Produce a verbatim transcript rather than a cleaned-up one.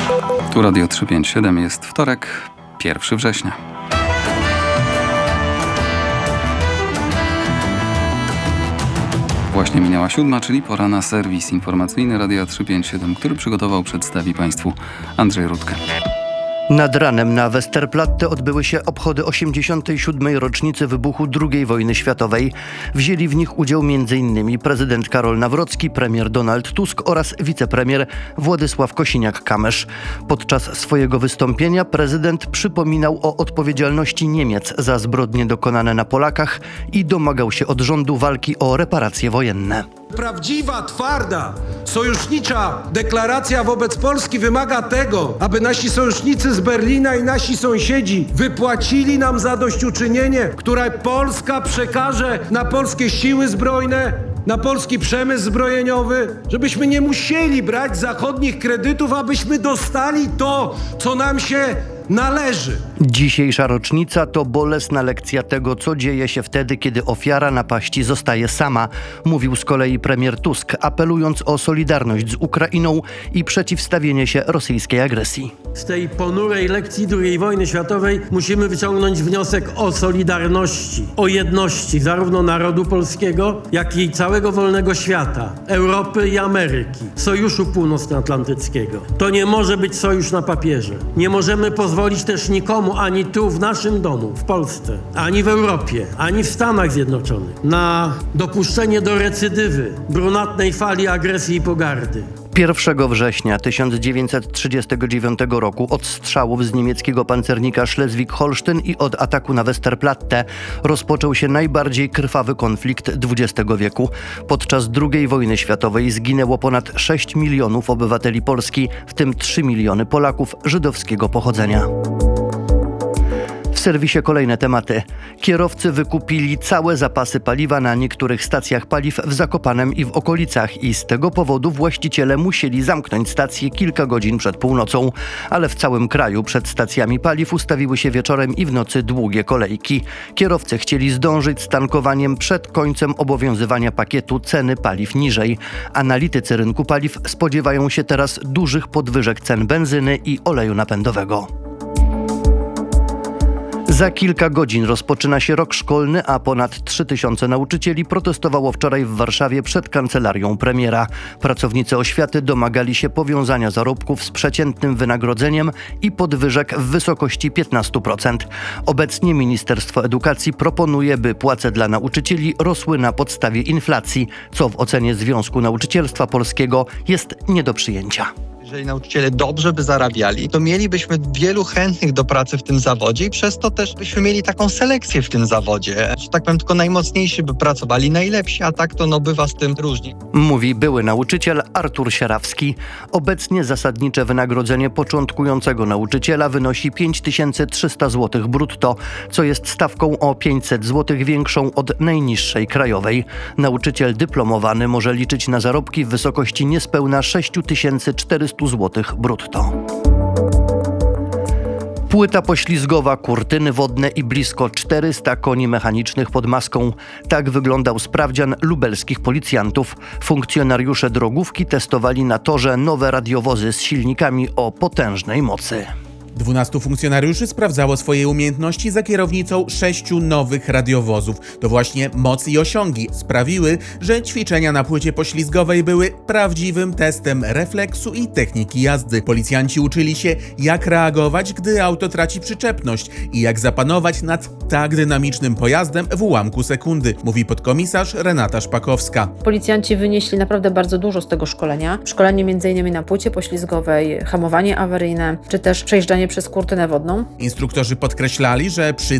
Tu Radio trzysta pięćdziesiąt siedem, jest wtorek, pierwszego września. Właśnie minęła siódma, czyli pora na serwis informacyjny Radia trzysta pięćdziesiąt siedem, który przygotował, przedstawi Państwu Andrzej Rutkę. Nad ranem na Westerplatte odbyły się obchody osiemdziesiątej siódmej rocznicy wybuchu drugiej wojny światowej. Wzięli w nich udział między innymi prezydent Karol Nawrocki, premier Donald Tusk oraz wicepremier Władysław Kosiniak-Kamysz. Podczas swojego wystąpienia prezydent przypominał o odpowiedzialności Niemiec za zbrodnie dokonane na Polakach i domagał się od rządu walki o reparacje wojenne. Prawdziwa, twarda, sojusznicza deklaracja wobec Polski wymaga tego, aby nasi sojusznicy z Berlina i nasi sąsiedzi wypłacili nam zadośćuczynienie, które Polska przekaże na polskie siły zbrojne, na polski przemysł zbrojeniowy, żebyśmy nie musieli brać zachodnich kredytów, abyśmy dostali to, co nam się należy. Dzisiejsza rocznica to bolesna lekcja tego, co dzieje się wtedy, kiedy ofiara napaści zostaje sama, mówił z kolei premier Tusk, apelując o solidarność z Ukrainą i przeciwstawienie się rosyjskiej agresji. Z tej ponurej lekcji drugiej wojny światowej musimy wyciągnąć wniosek o solidarności, o jedności zarówno narodu polskiego, jak i całego wolnego świata, Europy i Ameryki, Sojuszu Północnoatlantyckiego. To nie może być sojusz na papierze. Nie możemy pozwolić też nikomu, ani tu w naszym domu, w Polsce, ani w Europie, ani w Stanach Zjednoczonych, na dopuszczenie do recydywy brunatnej fali agresji i pogardy. pierwszego września tysiąc dziewięćset trzydziestego dziewiątego roku od strzałów z niemieckiego pancernika Schleswig-Holstein i od ataku na Westerplatte rozpoczął się najbardziej krwawy konflikt dwudziestego wieku. Podczas drugiej wojny światowej zginęło ponad sześć milionów obywateli Polski, w tym trzy miliony Polaków żydowskiego pochodzenia. W serwisie kolejne tematy. Kierowcy wykupili całe zapasy paliwa na niektórych stacjach paliw w Zakopanem i w okolicach i z tego powodu właściciele musieli zamknąć stacje kilka godzin przed północą. Ale w całym kraju przed stacjami paliw ustawiły się wieczorem i w nocy długie kolejki. Kierowcy chcieli zdążyć z tankowaniem przed końcem obowiązywania pakietu ceny paliw niżej. Analitycy rynku paliw spodziewają się teraz dużych podwyżek cen benzyny i oleju napędowego. Za kilka godzin rozpoczyna się rok szkolny, a ponad trzy tysiące nauczycieli protestowało wczoraj w Warszawie przed kancelarią premiera. Pracownicy oświaty domagali się powiązania zarobków z przeciętnym wynagrodzeniem i podwyżek w wysokości piętnaście procent. Obecnie Ministerstwo Edukacji proponuje, by płace dla nauczycieli rosły na podstawie inflacji, co w ocenie Związku Nauczycielstwa Polskiego jest nie do przyjęcia. Jeżeli nauczyciele dobrze by zarabiali, to mielibyśmy wielu chętnych do pracy w tym zawodzie i przez to też byśmy mieli taką selekcję w tym zawodzie. Że tak powiem, tylko najmocniejsi by pracowali, najlepsi, a tak to no bywa z tym różnie. Mówi były nauczyciel Artur Sierawski. Obecnie zasadnicze wynagrodzenie początkującego nauczyciela wynosi pięć tysięcy trzysta złotych brutto, co jest stawką o pięćset złotych większą od najniższej krajowej. Nauczyciel dyplomowany może liczyć na zarobki w wysokości niespełna sześć tysięcy czterysta złotych brutto. Płyta poślizgowa, kurtyny wodne i blisko czterysta koni mechanicznych pod maską. Tak wyglądał sprawdzian lubelskich policjantów. Funkcjonariusze drogówki testowali na torze nowe radiowozy z silnikami o potężnej mocy. dwunastu funkcjonariuszy sprawdzało swoje umiejętności za kierownicą sześciu nowych radiowozów. To właśnie moc i osiągi sprawiły, że ćwiczenia na płycie poślizgowej były prawdziwym testem refleksu i techniki jazdy. Policjanci uczyli się, jak reagować, gdy auto traci przyczepność i jak zapanować nad tak dynamicznym pojazdem w ułamku sekundy, mówi podkomisarz Renata Szpakowska. Policjanci wynieśli naprawdę bardzo dużo z tego szkolenia. Szkolenie między innymi na płycie poślizgowej, hamowanie awaryjne, czy też przejeżdżanie przez kurtynę wodną. Instruktorzy podkreślali, że przy